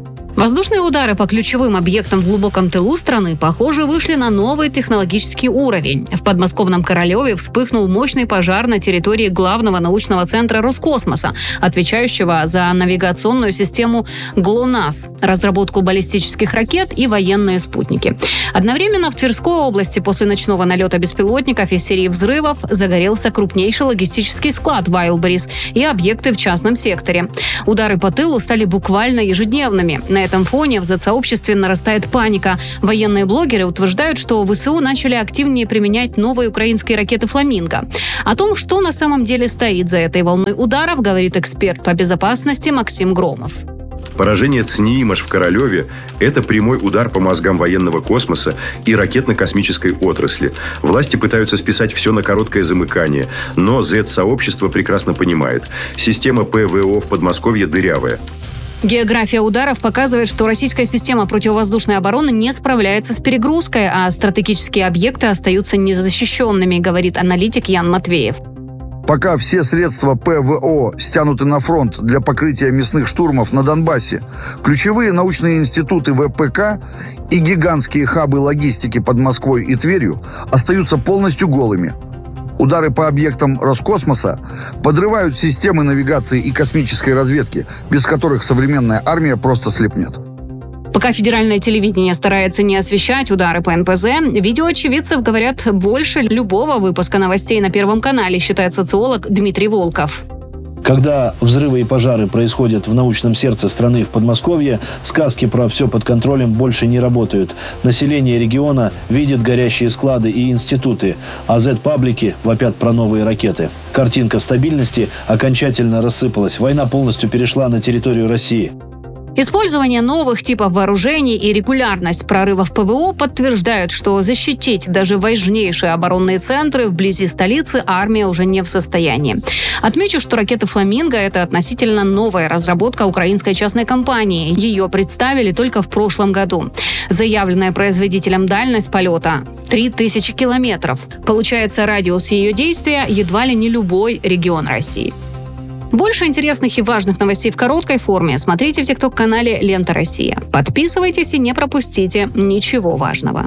Воздушные удары по ключевым объектам в глубоком тылу страны, похоже, вышли на новый технологический уровень. В подмосковном Королеве вспыхнул мощный пожар на территории главного научного центра Роскосмоса, отвечающего за навигационную систему ГЛОНАСС, разработку баллистических ракет и военные спутники. Одновременно в Тверской области после ночного налета беспилотников и серии взрывов загорелся крупнейший логистический склад Wildberries и объекты в частном секторе. Удары по тылу стали буквально ежедневными. На этом фоне в Z-сообществе нарастает паника. Военные блогеры утверждают, что ВСУ начали активнее применять новые украинские ракеты «Фламинго». О том, что на самом деле стоит за этой волной ударов, говорит эксперт по безопасности Максим Громов. Поражение ЦНИИМОШ в Королеве – это прямой удар по мозгам военного космоса и ракетно-космической отрасли. Власти пытаются списать все на короткое замыкание, но Z-сообщество прекрасно понимает – система ПВО в Подмосковье дырявая. География ударов показывает, что российская система противовоздушной обороны не справляется с перегрузкой, а стратегические объекты остаются незащищенными, говорит аналитик Ян Матвеев. Пока все средства ПВО стянуты на фронт для покрытия мясных штурмов на Донбассе, ключевые научные институты ВПК и гигантские хабы логистики под Москвой и Тверью остаются полностью голыми. Удары по объектам Роскосмоса подрывают системы навигации и космической разведки, без которых современная армия просто слепнет. Пока федеральное телевидение старается не освещать удары по НПЗ, видеоочевидцев говорят больше любого выпуска новостей на Первом канале, считает социолог Дмитрий Волков. Когда взрывы и пожары происходят в научном сердце страны в Подмосковье, сказки про «все под контролем» больше не работают. Население региона видит горящие склады и институты, а Z-паблики вопят про новые ракеты. Картинка стабильности окончательно рассыпалась. Война полностью перешла на территорию России. Использование новых типов вооружений и регулярность прорывов ПВО подтверждают, что защитить даже важнейшие оборонные центры вблизи столицы армия уже не в состоянии. Отмечу, что ракета «Фламинго» — это относительно новая разработка украинской частной компании. Ее представили только в прошлом году. Заявленная производителем дальность полета — 3000 километров. Получается, радиус ее действия едва ли не любой регион России. Больше интересных и важных новостей в короткой форме смотрите в ТикТок-канале «Лента Россия». Подписывайтесь и не пропустите ничего важного.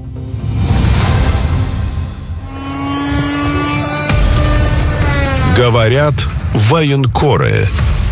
Говорят военкоры.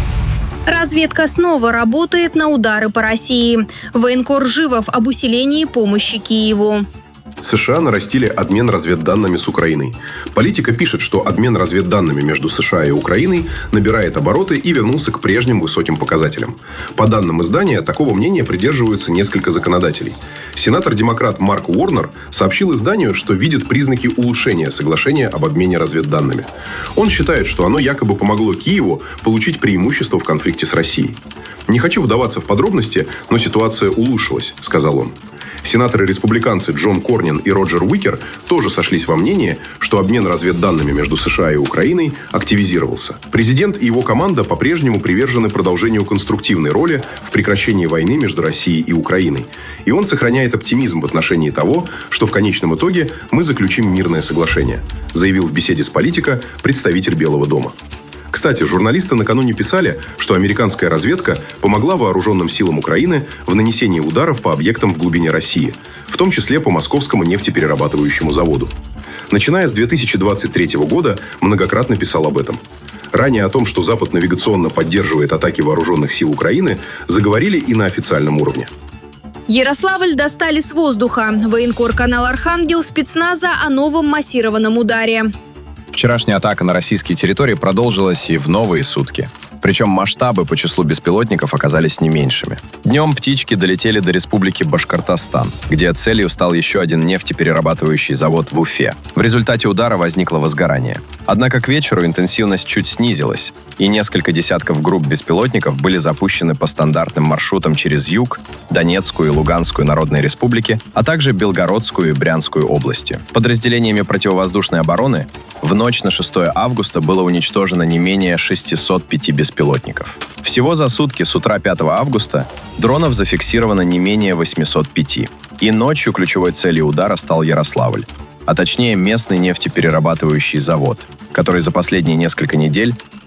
Разведка снова работает на удары по России. Военкор Живов об усилении помощи Киеву. США нарастили обмен разведданными с Украиной. Политика пишет, что обмен разведданными между США и Украиной набирает обороты и вернулся к прежним высоким показателям. По данным издания, такого мнения придерживаются несколько законодателей. Сенатор-демократ Марк Уорнер сообщил изданию, что видит признаки улучшения соглашения об обмене разведданными. Он считает, что оно якобы помогло Киеву получить преимущество в конфликте с Россией. «Не хочу вдаваться в подробности, но ситуация улучшилась», — сказал он. Сенаторы-республиканцы Джон Корнин и Роджер Уикер тоже сошлись во мнении, что обмен разведданными между США и Украиной активизировался. Президент и его команда по-прежнему привержены продолжению конструктивной роли в прекращении войны между Россией и Украиной. И он сохраняет оптимизм в отношении того, что в конечном итоге мы заключим мирное соглашение, заявил в беседе с Политико представитель Белого дома. Кстати, журналисты накануне писали, что американская разведка помогла вооруженным силам Украины в нанесении ударов по объектам в глубине России, в том числе по Московскому нефтеперерабатывающему заводу. Начиная с 2023 года многократно писал об этом. Ранее о том, что Запад навигационно поддерживает атаки вооруженных сил Украины, заговорили и на официальном уровне. Ярославль достали с воздуха. Военкор канал «Архангел» спецназа о новом массированном ударе. Вчерашняя атака на российские территории продолжилась и в новые сутки. Причем масштабы по числу беспилотников оказались не меньшими. Днем птички долетели до республики Башкортостан, где целью стал еще один нефтеперерабатывающий завод в Уфе. В результате удара возникло возгорание. Однако к вечеру интенсивность чуть снизилась, и несколько десятков групп беспилотников были запущены по стандартным маршрутам через Юг, Донецкую и Луганскую народные республики, а также Белгородскую и Брянскую области. Подразделениями противовоздушной обороны в ночь на 6 августа было уничтожено не менее 605 беспилотников. Всего за сутки с утра 5 августа дронов зафиксировано не менее 805. И ночью ключевой целью удара стал Ярославль, а точнее местный нефтеперерабатывающий завод, который за последние несколько недель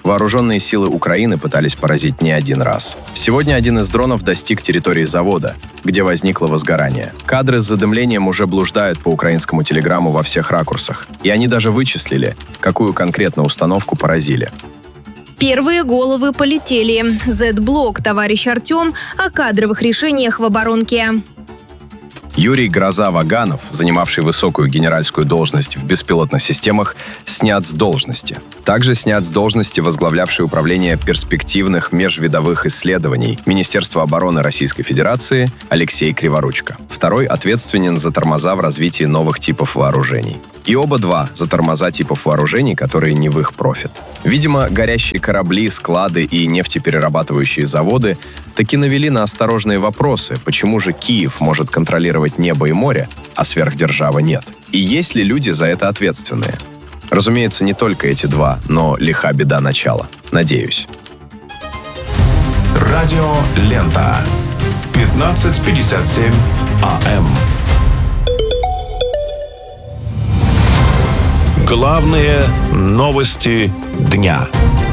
Вооруженные силы Украины пытались поразить не один раз. Сегодня один из дронов достиг территории завода, где возникло возгорание. Кадры с задымлением уже блуждают по украинскому телеграмму во всех ракурсах. И они даже вычислили, какую конкретно установку поразили. Первые головы полетели. Z-блок, товарищ Артем, о кадровых решениях в оборонке. Юрий «Гроза» Ваганов, занимавший высокую генеральскую должность в беспилотных системах, снят с должности. Также снят с должности возглавлявший управление перспективных межвидовых исследований Министерства обороны Российской Федерации Алексей Криворучко. Второй ответственен за тормоза в развитии новых типов вооружений. И оба два за тормоза типов вооружений, которые не в их профит. Видимо, горящие корабли, склады и нефтеперерабатывающие заводы таки навели на осторожные вопросы, почему же Киев может контролировать небо и море, а сверхдержава нет. И есть ли люди за это ответственные? Разумеется, не только эти два, но лиха беда начала. Надеюсь. Радио Лента. 15:57 АМ. Главные новости дня.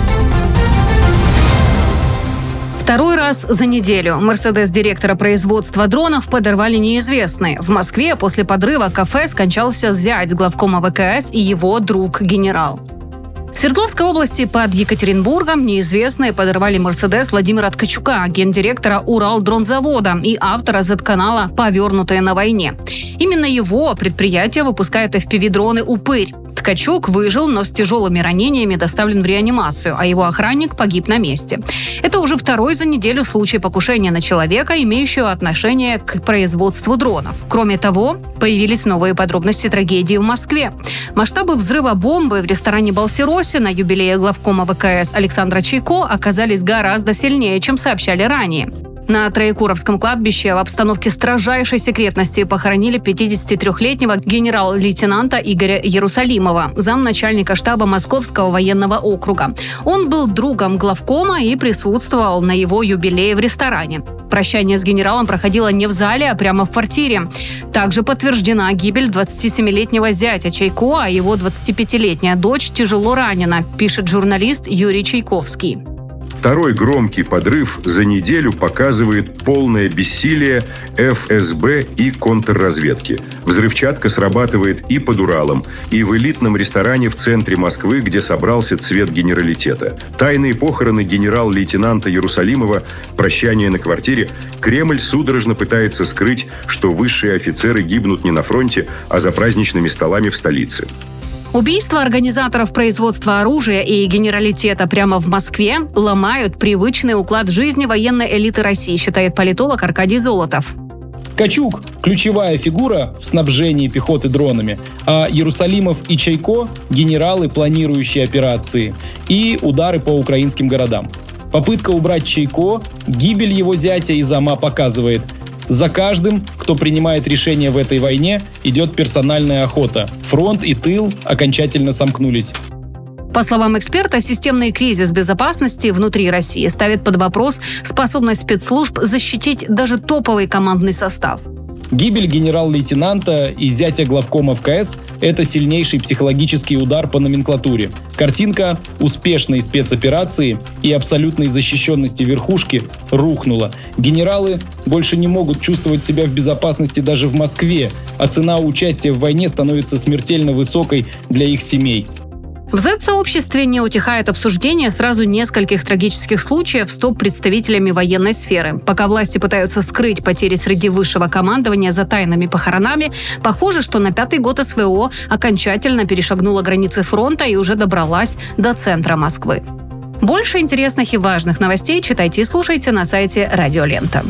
Второй раз за неделю «Мерседес» директора производства дронов подорвали неизвестные. В Москве после подрыва кафе скончался зять главкома ВКС и его друг-генерал. В Свердловской области под Екатеринбургом неизвестные подорвали «Мерседес» Владимира Ткачука, гендиректора Уралдронзавода и автора Z-канала «Повернутые на войне». Именно его предприятие выпускает FPV-дроны «Упырь». Ткачук выжил, но с тяжелыми ранениями доставлен в реанимацию, а его охранник погиб на месте. Это уже второй за неделю случай покушения на человека, имеющего отношение к производству дронов. Кроме того, появились новые подробности трагедии в Москве. Масштабы взрыва бомбы в ресторане «Балсиросе» на юбилее главкома ВКС Александра Чайко оказались гораздо сильнее, чем сообщали ранее. На Троекуровском кладбище в обстановке строжайшей секретности похоронили 53-летнего генерал-лейтенанта Игоря Иерусалимова, замначальника штаба Московского военного округа. Он был другом главкома и присутствовал на его юбилее в ресторане. Прощание с генералом проходило не в зале, а прямо в квартире. Также подтверждена гибель 27-летнего зятя Чайко, а его 25-летняя дочь тяжело ранена, пишет журналист Юрий Чайковский. Второй громкий подрыв за неделю показывает полное бессилие ФСБ и контрразведки. Взрывчатка срабатывает и под Уралом, и в элитном ресторане в центре Москвы, где собрался цвет генералитета. Тайные похороны генерал-лейтенанта Иерусалимова, прощание на квартире. Кремль судорожно пытается скрыть, что высшие офицеры гибнут не на фронте, а за праздничными столами в столице. Убийства организаторов производства оружия и генералитета прямо в Москве ломают привычный уклад жизни военной элиты России, считает политолог Аркадий Золотов. Ткачук – ключевая фигура в снабжении пехоты дронами, а Иерусалимов и Чайко – генералы, планирующие операции и удары по украинским городам. Попытка убрать Чайко, гибель его зятя и зама показывает – за каждым, кто принимает решение в этой войне, идет персональная охота. Фронт и тыл окончательно сомкнулись. По словам эксперта, системный кризис безопасности внутри России ставит под вопрос способность спецслужб защитить даже топовый командный состав. Гибель генерал-лейтенанта и зятя главкома ВКС – это сильнейший психологический удар по номенклатуре. Картинка успешной спецоперации и абсолютной защищенности верхушки рухнула. Генералы больше не могут чувствовать себя в безопасности даже в Москве, а цена участия в войне становится смертельно высокой для их семей. В Z-сообществе не утихает обсуждение сразу нескольких трагических случаев с топ-представителями военной сферы. Пока власти пытаются скрыть потери среди высшего командования за тайными похоронами, похоже, что на 5-й год СВО окончательно перешагнула границы фронта и уже добралась до центра Москвы. Больше интересных и важных новостей читайте и слушайте на сайте Радио Лента.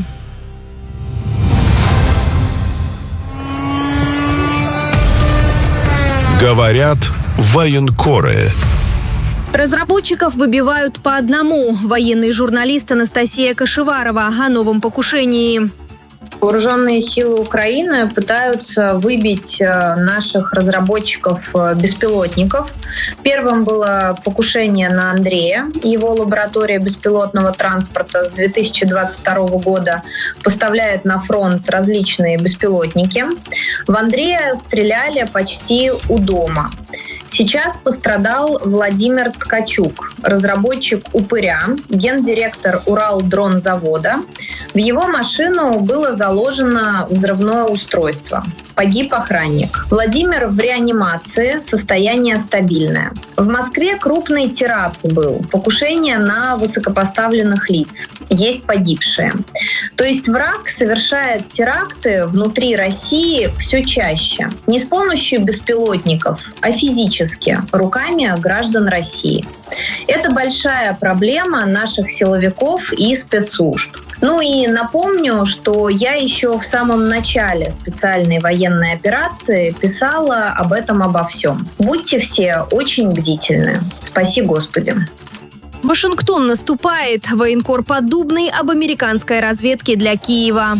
Говорят военкоры. Разработчиков выбивают по одному. Военный журналист Анастасия Кашеварова о новом покушении. Вооруженные силы Украины пытаются выбить наших разработчиков-беспилотников. Первым было покушение на Андрея. Его лаборатория беспилотного транспорта с 2022 года поставляет на фронт различные беспилотники. В Андрея стреляли почти у дома. Сейчас пострадал Владимир Ткачук, разработчик «Упыря», гендиректор Уралдронзавода. В его машину было заложено взрывное устройство. Погиб охранник. Владимир в реанимации, состояние стабильное. В Москве крупный теракт был, покушение на высокопоставленных лиц. Есть погибшие. То есть враг совершает теракты внутри России все чаще. Не с помощью беспилотников, а физически, руками граждан России. Это большая проблема наших силовиков и спецслужб. Ну и напомню, что я еще в самом начале специальной военной операции писала об этом обо всем. Будьте все очень бдительны. Спаси Господи. Вашингтон наступает. Военкор Поддубный об американской разведке для Киева.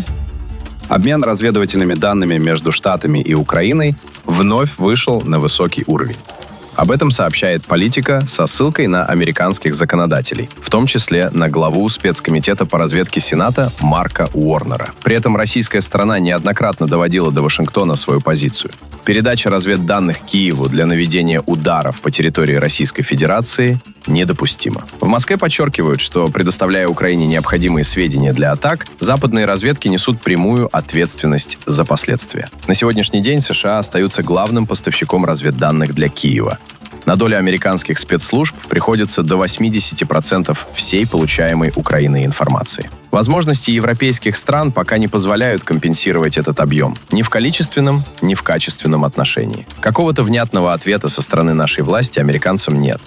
Обмен разведывательными данными между Штатами и Украиной вновь вышел на высокий уровень. Об этом сообщает «Политика» со ссылкой на американских законодателей, в том числе на главу спецкомитета по разведке Сената Марка Уорнера. При этом российская сторона неоднократно доводила до Вашингтона свою позицию. Передача разведданных Киеву для наведения ударов по территории Российской Федерации недопустима. В Москве подчеркивают, что, предоставляя Украине необходимые сведения для атак, западные разведки несут прямую ответственность за последствия. На сегодняшний день США остаются главным поставщиком разведданных для Киева. На долю американских спецслужб приходится до 80% всей получаемой Украиной информации. Возможности европейских стран пока не позволяют компенсировать этот объем ни в количественном, ни в качественном отношении. Какого-то внятного ответа со стороны нашей власти американцам нет.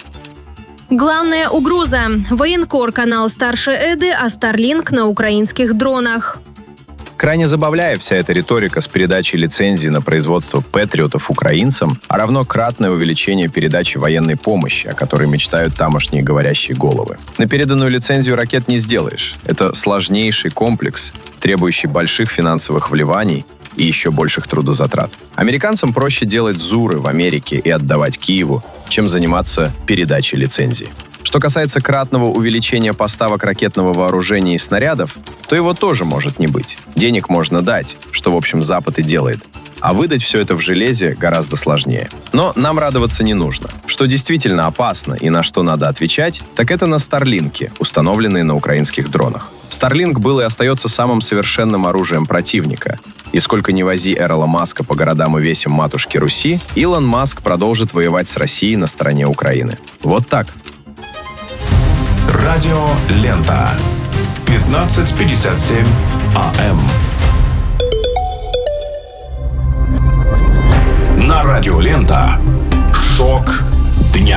Главная угроза. Военкор канал «Старше Эды» о Starlink на украинских дронах. Крайне забавляет вся эта риторика с передачей лицензии на производство патриотов украинцам, а равно кратное увеличение передачи военной помощи, о которой мечтают тамошние говорящие головы. На переданную лицензию ракет не сделаешь. Это сложнейший комплекс, требующий больших финансовых вливаний и еще больших трудозатрат. Американцам проще делать ЗУРы в Америке и отдавать Киеву, чем заниматься передачей лицензии. Что касается кратного увеличения поставок ракетного вооружения и снарядов, то его тоже может не быть. Денег можно дать, что, в общем, Запад и делает. А выдать все это в железе гораздо сложнее. Но нам радоваться не нужно. Что действительно опасно и на что надо отвечать, так это на Старлинки, установленные на украинских дронах. Старлинк был и остается самым совершенным оружием противника. И сколько ни вози Эрола Маска по городам и весям матушки Руси, Илон Маск продолжит воевать с Россией на стороне Украины. Вот так. Радио Лента. 15:57 АМ. На Радио Лента. Шок дня.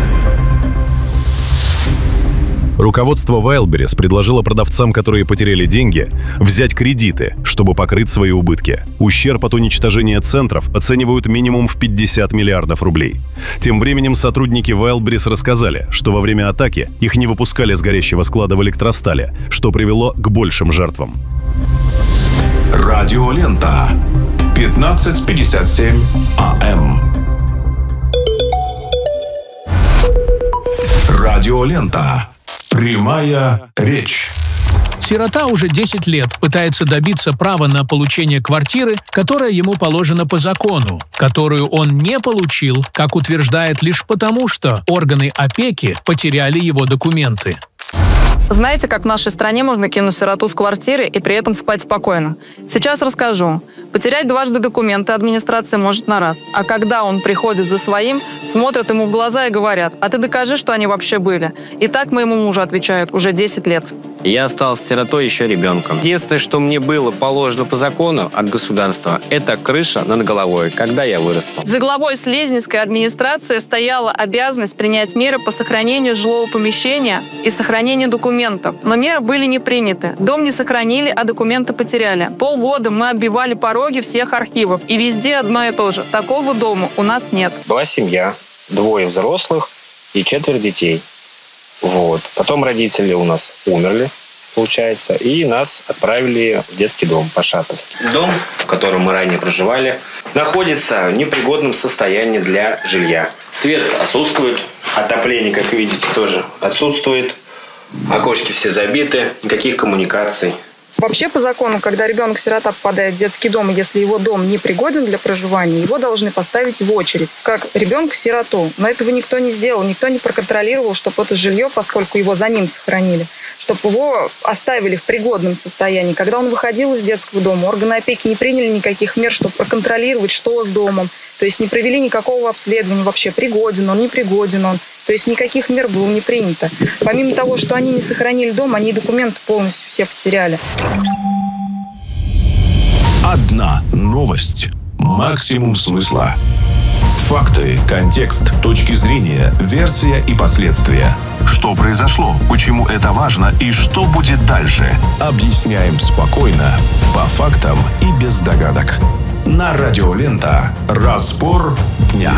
Руководство Wildberries предложило продавцам, которые потеряли деньги, взять кредиты, чтобы покрыть свои убытки. Ущерб от уничтожения центров оценивают минимум в 50 миллиардов рублей. Тем временем сотрудники Wildberries рассказали, что во время атаки их не выпускали с горящего склада в Электростале, что привело к большим жертвам. Радио Лента. 15:57 АМ. Радио Лента. Прямая речь. Сирота уже 10 лет пытается добиться права на получение квартиры, которая ему положена по закону, которую он не получил, как утверждает, лишь потому, что органы опеки потеряли его документы. Знаете, как в нашей стране можно кинуть сироту с квартиры и при этом спать спокойно? Сейчас расскажу. Потерять дважды документы администрация может на раз. А когда он приходит за своим, смотрят ему в глаза и говорят: «А ты докажи, что они вообще были». И так моему мужу отвечают уже 10 лет. Я остался сиротой еще ребенком. Единственное, что мне было положено по закону от государства, это крыша над головой, когда я вырастал. За главой Слезинской администрации стояла обязанность принять меры по сохранению жилого помещения и сохранению документов. Но меры были не приняты. Дом не сохранили, а документы потеряли. Полгода мы оббивали пороги всех архивов. И везде одно и то же. Такого дома у нас нет. Была семья, 2 взрослых и 4 детей. Вот. Потом родители у нас умерли, получается, и нас отправили в детский дом по-шатовски. Дом, в котором мы ранее проживали, находится в непригодном состоянии для жилья. Свет отсутствует, отопление, как видите, тоже отсутствует. Окошки все забиты, никаких коммуникаций Вообще, по закону, когда ребенок-сирота попадает в детский дом, и если его дом не пригоден для проживания, его должны поставить в очередь, как ребенка-сироту. Но этого никто не сделал, никто не проконтролировал, чтобы это жилье, поскольку его за ним сохранили, чтобы его оставили в пригодном состоянии. Когда он выходил из детского дома, органы опеки не приняли никаких мер, чтобы проконтролировать, что с домом. То есть не провели никакого обследования вообще, пригоден он, непригоден он. То есть никаких мер было не принято. Помимо того, что они не сохранили дом, они документы полностью все потеряли. Одна новость. Максимум смысла. Факты, контекст, точки зрения, версия и последствия. Что произошло, почему это важно и что будет дальше. Объясняем спокойно, по фактам и без догадок. На Радио Лента. Разбор дня.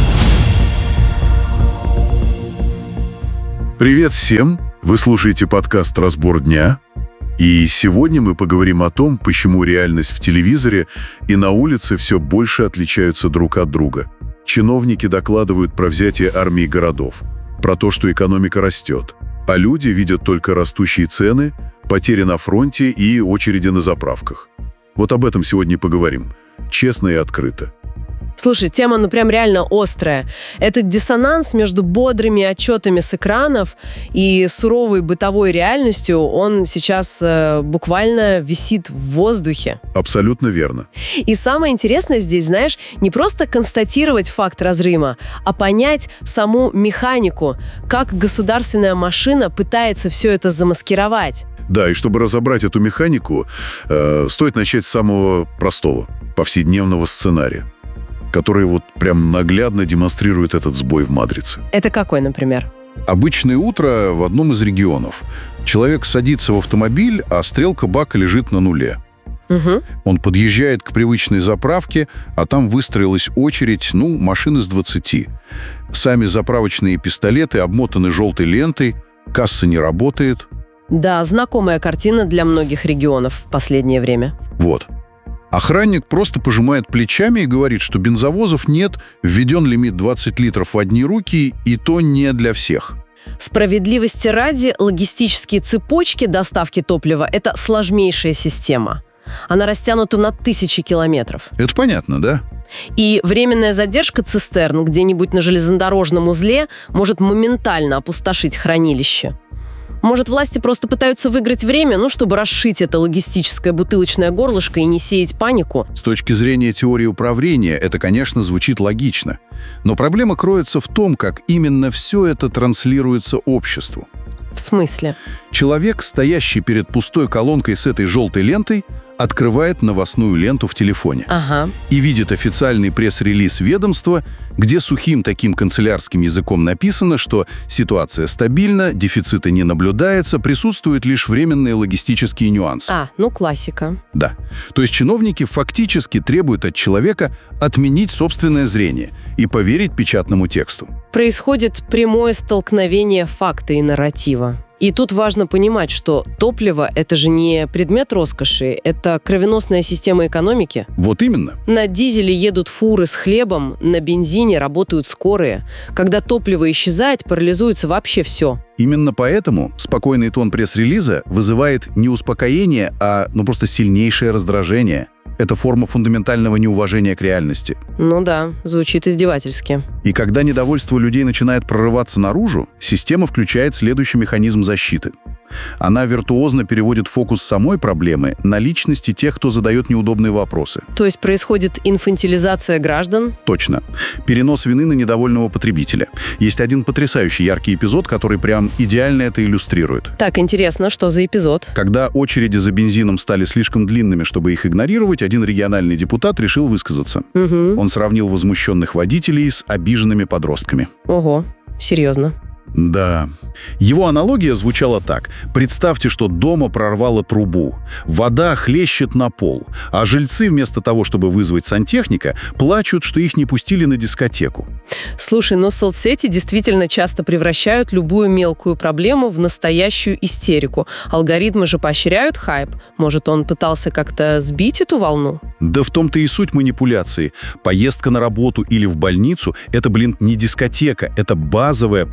Привет всем! Вы слушаете подкаст «Разбор дня». И сегодня мы поговорим о том, почему реальность в телевизоре и на улице все больше отличаются друг от друга. Чиновники докладывают про взятие армии городов, про то, что экономика растет, а люди видят только растущие цены, потери на фронте и очереди на заправках. Вот об этом сегодня и поговорим. Честно и открыто. Слушай, тема, прям реально острая. Этот диссонанс между бодрыми отчетами с экранов и суровой бытовой реальностью, он сейчас буквально висит в воздухе. Абсолютно верно. И самое интересное здесь, знаешь, не просто констатировать факт разрыва, а понять саму механику, как государственная машина пытается все это замаскировать. Да, и чтобы разобрать эту механику, стоит начать с самого простого, повседневного сценария, который вот прям наглядно демонстрирует этот сбой в матрице. Это какой, например? Обычное утро в одном из регионов. Человек садится в автомобиль, а стрелка бака лежит на нуле. Угу. Он подъезжает к привычной заправке, а там выстроилась очередь, машин из 20. Сами заправочные пистолеты обмотаны желтой лентой, касса не работает. Да, знакомая картина для многих регионов в последнее время. Вот. Охранник просто пожимает плечами и говорит, что бензовозов нет, введен лимит 20 литров в одни руки, и то не для всех. Справедливости ради, логистические цепочки доставки топлива – это сложнейшая система. Она растянута на тысячи километров. Это понятно, да? И временная задержка цистерн где-нибудь на железнодорожном узле может моментально опустошить хранилище. Может, власти просто пытаются выиграть время, чтобы расшить это логистическое бутылочное горлышко и не сеять панику? С точки зрения теории управления это, конечно, звучит логично. Но проблема кроется в том, как именно все это транслируется обществу. В смысле? Человек, стоящий перед пустой колонкой с этой желтой лентой, открывает новостную ленту в телефоне. Ага. И видит официальный пресс-релиз ведомства, где сухим таким канцелярским языком написано, что ситуация стабильна, дефицита не наблюдается, присутствуют лишь временные логистические нюансы. Классика. Да. То есть чиновники фактически требуют от человека отменить собственное зрение и поверить печатному тексту. Происходит прямое столкновение факта и нарратива. И тут важно понимать, что топливо – это же не предмет роскоши, это кровеносная система экономики. Вот именно. На дизеле едут фуры с хлебом, на бензине работают скорые. Когда топливо исчезает, парализуется вообще все. Именно поэтому спокойный тон пресс-релиза вызывает не успокоение, а просто сильнейшее раздражение. Это форма фундаментального неуважения к реальности. Ну да, звучит издевательски. И когда недовольство людей начинает прорываться наружу, система включает следующий механизм защиты. Она виртуозно переводит фокус самой проблемы на личности тех, кто задает неудобные вопросы. То есть происходит инфантилизация граждан? Точно. Перенос вины на недовольного потребителя. Есть один потрясающий яркий эпизод, который прям идеально это иллюстрирует. Так, интересно, что за эпизод? Когда очереди за бензином стали слишком длинными, чтобы их игнорировать, один региональный депутат решил высказаться. Угу. Он сравнил возмущенных водителей с обиженными подростками. Ого, серьезно? Да. Его аналогия звучала так. Представьте, что дома прорвало трубу. Вода хлещет на пол, а жильцы вместо того, чтобы вызвать сантехника, плачут, что их не пустили на дискотеку. Слушай, но соцсети действительно часто превращают любую мелкую проблему в настоящую истерику. Алгоритмы же поощряют хайп. Может, он пытался как-то сбить эту волну? Да в том-то и суть манипуляции. Поездка на работу или в больницу – это, не дискотека, это базовая потребность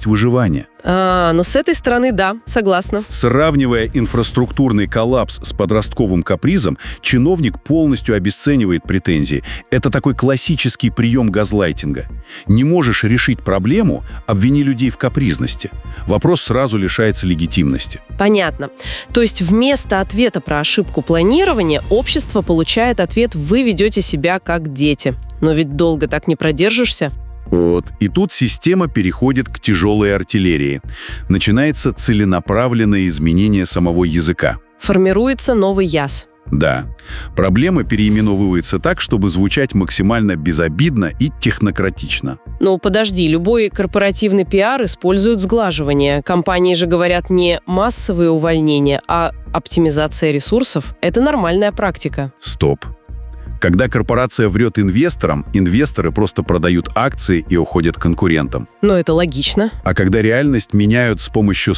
необходимость выживания. Но с этой стороны, да, согласна. Сравнивая инфраструктурный коллапс с подростковым капризом, чиновник полностью обесценивает претензии. Это такой классический прием газлайтинга. Не можешь решить проблему – обвини людей в капризности. Вопрос сразу лишается легитимности. Понятно. То есть вместо ответа про ошибку планирования общество получает ответ «вы ведете себя как дети». Но ведь долго так не продержишься. Вот. И тут система переходит к тяжелой артиллерии. Начинается целенаправленное изменение самого языка. Формируется новый яз. Да. Проблема переименовывается так, чтобы звучать максимально безобидно и технократично. Ну, подожди, любой корпоративный пиар использует сглаживание. Компании же говорят не массовые увольнения, а оптимизация ресурсов. Это нормальная практика. Стоп. Когда корпорация врет инвесторам, инвесторы просто продают акции и уходят к конкурентам. Но это логично. А когда реальность меняют с помощью